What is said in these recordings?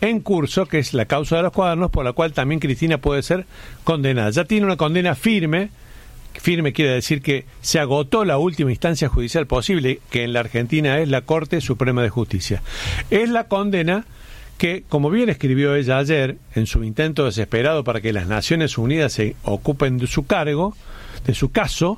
en curso, que es la causa de los cuadernos, por la cual también Cristina puede ser condenada. Ya tiene una condena firme. Firme quiere decir que se agotó la última instancia judicial posible, que en la Argentina es la Corte Suprema de Justicia. Es la condena que, como bien escribió ella ayer, en su intento desesperado para que las Naciones Unidas se ocupen de su cargo, de su caso,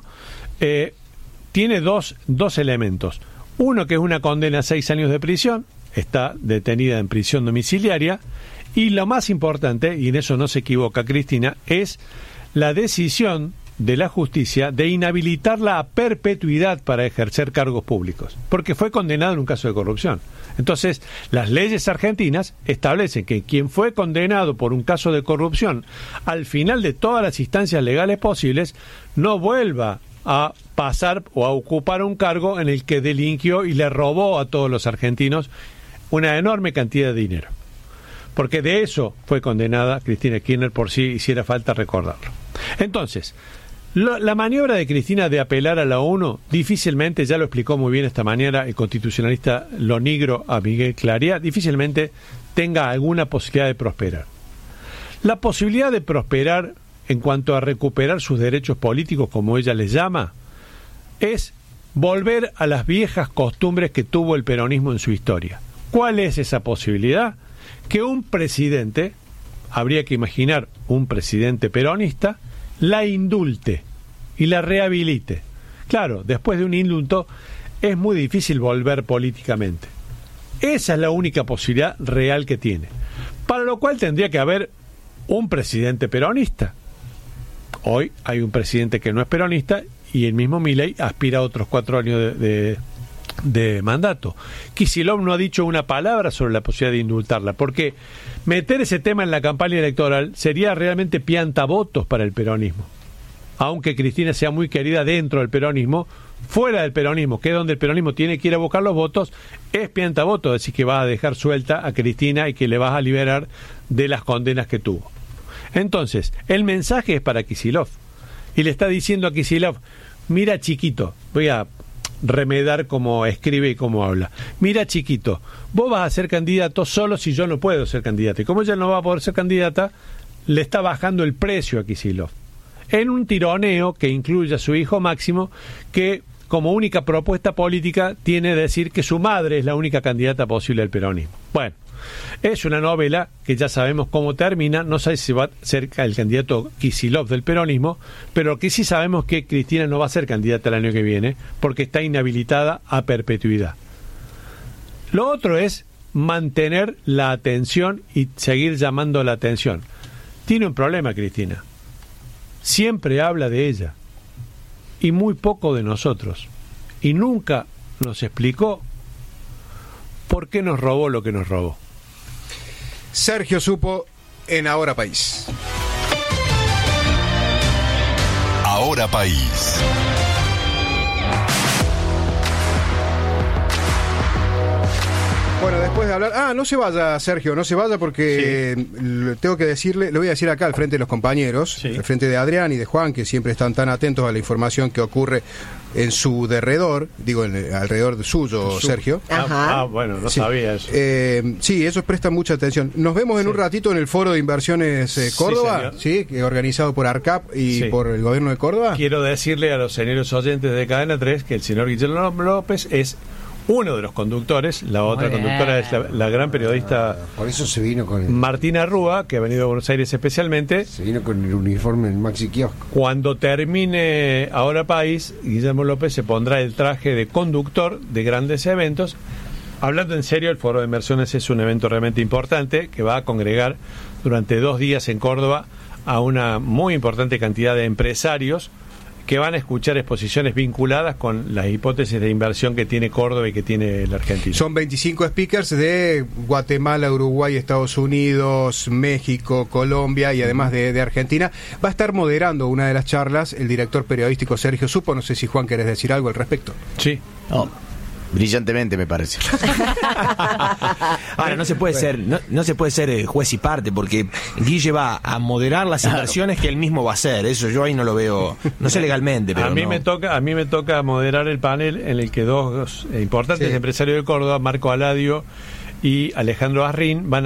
tiene dos elementos. Uno, que es una condena a 6 años de prisión, está detenida en prisión domiciliaria, y lo más importante, y en eso no se equivoca Cristina, es la decisión de la justicia de inhabilitarla a perpetuidad para ejercer cargos públicos, porque fue condenado en un caso de corrupción. Entonces, las leyes argentinas establecen que quien fue condenado por un caso de corrupción, al final de todas las instancias legales posibles, no vuelva a pasar o a ocupar un cargo en el que delinquió y le robó a todos los argentinos una enorme cantidad de dinero. Porque de eso fue condenada Cristina Kirchner, por si hiciera falta recordarlo. Entonces, la maniobra de Cristina de apelar a la ONU, difícilmente, ya lo explicó muy bien esta mañana el constitucionalista Lonigro a Miguel Claría, difícilmente tenga alguna posibilidad de prosperar. La posibilidad de prosperar en cuanto a recuperar sus derechos políticos, como ella les llama, es volver a las viejas costumbres que tuvo el peronismo en su historia. ¿Cuál es esa posibilidad? Que un presidente, habría que imaginar un presidente peronista, la indulte y la rehabilite. Claro, después de un indulto es muy difícil volver políticamente. Esa es la única posibilidad real que tiene. Para lo cual tendría que haber un presidente peronista. Hoy hay un presidente que no es peronista y el mismo Milei aspira a otros 4 años de mandato. Kicillof no ha dicho una palabra sobre la posibilidad de indultarla, porque meter ese tema en la campaña electoral sería realmente piantavotos para el peronismo. Aunque Cristina sea muy querida dentro del peronismo, fuera del peronismo, que es donde el peronismo tiene que ir a buscar los votos, es piantavotos decir que vas a dejar suelta a Cristina y que le vas a liberar de las condenas que tuvo. Entonces, el mensaje es para Kicillof, y le está diciendo a Kicillof: mira, chiquito, voy a remedar cómo escribe y cómo habla. Mira, chiquito, vos vas a ser candidato solo si yo no puedo ser candidata. Y como ella no va a poder ser candidata, le está bajando el precio a Kicillof, en un tironeo que incluye a su hijo Máximo, que como única propuesta política tiene decir que su madre es la única candidata posible del peronismo. Bueno, es una novela que ya sabemos cómo termina. No sé si va a ser el candidato Kicillof del peronismo, pero lo que sí sabemos es que Cristina no va a ser candidata el año que viene porque está inhabilitada a perpetuidad. Lo otro es mantener la atención y seguir llamando la atención. Tiene un problema Cristina. Siempre habla de ella y muy poco de nosotros. Y nunca nos explicó por qué nos robó lo que nos robó. Sergio Supo en Ahora País. Ahora País. Bueno, después de hablar... no se vaya, Sergio, no se vaya porque tengo que decirle, le voy a decir acá al frente de los compañeros, al frente de Adrián y de Juan, que siempre están tan atentos a la información que ocurre en su derredor, digo, alrededor de suyo, Sergio. Bueno, no sabía eso. Sí, ellos prestan mucha atención. Nos vemos en un ratito en el Foro de Inversiones Córdoba, que organizado por ARCAP y por el gobierno de Córdoba. Quiero decirle a los señores oyentes de Cadena 3 que el señor Guillermo López es uno de los conductores. La otra conductora es la gran periodista por eso se vino con Martina Rúa, que ha venido a Buenos Aires especialmente. Se vino con el uniforme en Maxi Kiosco. Cuando termine Ahora País, Guillermo López se pondrá el traje de conductor de grandes eventos. Hablando en serio, el Foro de Inversiones es un evento realmente importante que va a congregar durante 2 días en Córdoba a una muy importante cantidad de empresarios que van a escuchar exposiciones vinculadas con las hipótesis de inversión que tiene Córdoba y que tiene la Argentina. Son 25 speakers de Guatemala, Uruguay, Estados Unidos, México, Colombia y además de Argentina. Va a estar moderando una de las charlas el director periodístico Sergio Supo. No sé si Juan querés decir algo al respecto. Sí. Brillantemente, me parece. Ahora, no se puede ser no se puede ser juez y parte, porque Guille va a moderar las inversiones que él mismo va a hacer. Eso yo ahí no lo veo, no sé legalmente, pero a mí me toca moderar el panel en el que 2 importantes empresarios de Córdoba, Marco Aladio y Alejandro Arrin, van